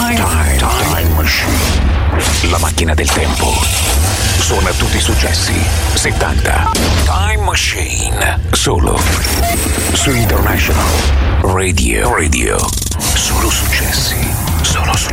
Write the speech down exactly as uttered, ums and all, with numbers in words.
Time, time, time Machine. La macchina del tempo. Suona tutti i successi settanta. Time Machine. Solo su International Radio. Radio. Solo successi. Solo successi.